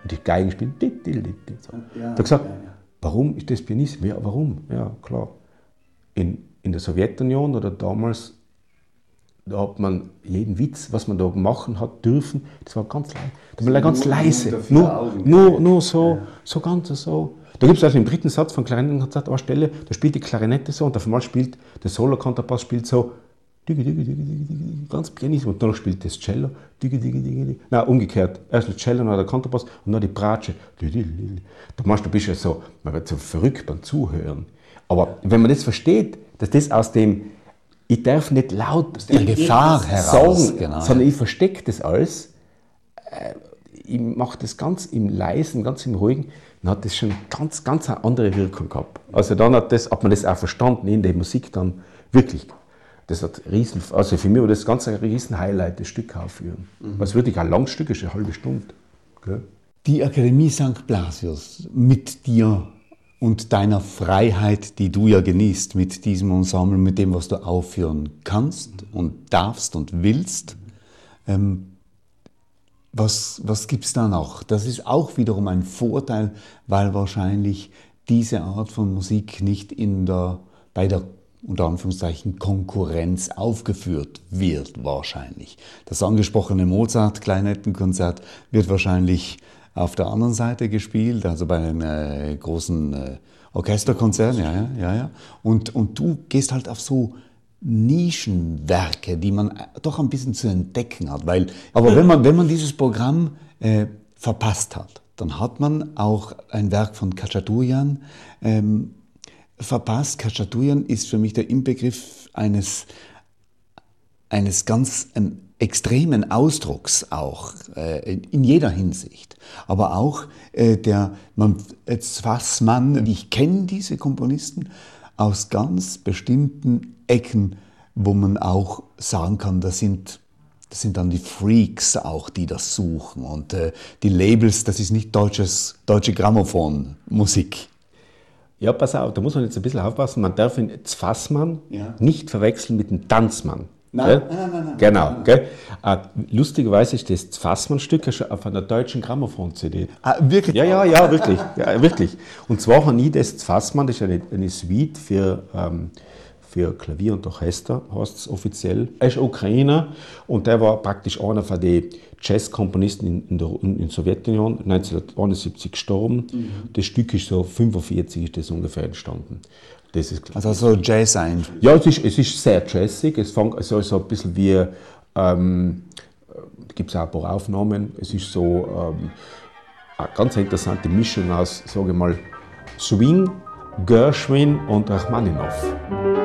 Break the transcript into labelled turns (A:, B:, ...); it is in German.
A: und die Geigen spielen. So. Da habe ich gesagt, warum ist das Pianismus? Ja, warum? Ja, klar. In der Sowjetunion oder damals, da hat man jeden Witz, was man da machen hat dürfen, das war ganz leise. Das war ganz leise. Nur so, so ganz so. Da gibt es also im dritten Satz von Klarinettenkonzert eine Stelle, da spielt die Klarinette so und auf einmal spielt der Solo-Kontrabass spielt so ganz pianistisch und danach spielt das Cello. Nein, umgekehrt. Erst das Cello, dann der Kontrabass und dann die Bratsche. Da bist du ja so, man wird so verrückt beim Zuhören. Aber wenn man das versteht, dass das aus dem, ich darf nicht laut
B: aus der Gefahr heraus
A: sagen, genau, sondern ich verstecke das alles, ich mache das ganz im Leisen, ganz im Ruhigen, dann hat das schon ganz eine andere Wirkung gehabt. Also dann hat man das auch verstanden in der Musik dann wirklich. Das hat also für mich war das ganz ein riesen Highlight, das Stück aufführen. Was wirklich ein langes Stück ist, eine halbe Stunde. Gell?
B: Die Akademie St. Blasius mit dir und deiner Freiheit, die du ja genießt mit diesem Ensemble, mit dem, was du aufführen kannst und darfst und willst. Was gibt es da noch? Das ist auch wiederum ein Vorteil, weil wahrscheinlich diese Art von Musik nicht bei der unter Anführungszeichen Konkurrenz aufgeführt wird wahrscheinlich. Das angesprochene Mozart-Kleinettenkonzert wird wahrscheinlich auf der anderen Seite gespielt, also bei einem großen Orchesterkonzert, ja. Und du gehst halt auf so Nischenwerke, die man doch ein bisschen zu entdecken hat. Aber wenn man dieses Programm verpasst hat, dann hat man auch ein Werk von Khachaturian verpasst. Khachaturian ist für mich der Inbegriff eines ganz extremen Ausdrucks auch, in jeder Hinsicht. Aber auch Zwaßmann, ich kenne diese Komponisten aus ganz bestimmten Ecken, wo man auch sagen kann, das sind dann die Freaks auch, die das suchen. Und die Labels, das ist nicht deutsche Grammophonmusik.
A: Ja, pass auf, da muss man jetzt ein bisschen aufpassen. Man darf den Zwaßmann nicht verwechseln mit dem Tanzmann.
B: Nein.
A: Genau. Gell? Lustigerweise ist das Zwaßmann-Stück schon auf einer deutschen Grammophon-CD.
B: Wirklich?
A: Ja, wirklich. Ja, wirklich. Und zwar habe ich das Zwaßmann, das ist eine Suite für Klavier und Orchester, heißt es offiziell. Er ist Ukrainer und der war praktisch einer von den Jazzkomponisten in der Sowjetunion, 1971 gestorben. Das Stück ist so 1945 ist das ungefähr entstanden. Das ist
B: also so Jazz ein.
A: Ja, es ist sehr jazzig. Es fängt also so ein bisschen wie, gibt es auch ein paar Aufnahmen. Es ist so eine ganz interessante Mischung aus, sage ich mal, Swing, Gershwin und Rachmaninoff.